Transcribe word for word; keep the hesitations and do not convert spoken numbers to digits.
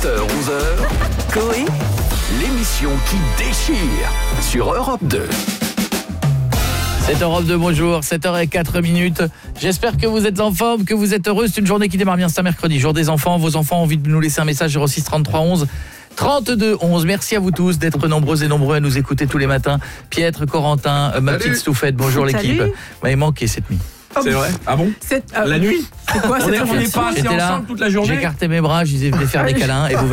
sept heures onze heures, Coé, l'émission qui déchire sur Europe deux. C'est Europe deux, bonjour, sept heures zéro quatre minutes. J'espère que vous êtes en forme, que vous êtes heureux. C'est une journée qui démarre bien, c'est un mercredi, jour des enfants. Vos enfants ont envie de nous laisser un message zéro six trente-trois onze trente-deux onze. Merci à vous tous d'être nombreux et nombreux à nous écouter tous les matins. Pietre, Corentin, euh, ma Salut. petite Stouffette, bonjour Salut. l'équipe. Vous m'avez manqué cette nuit. C'est vrai? Ah bon? C'est, euh, La nuit? c'est quoi On cette est, on est information pas assis J'étais là, ensemble toute la journée? j'écartais mes bras, je disais venez faire des câlins et vous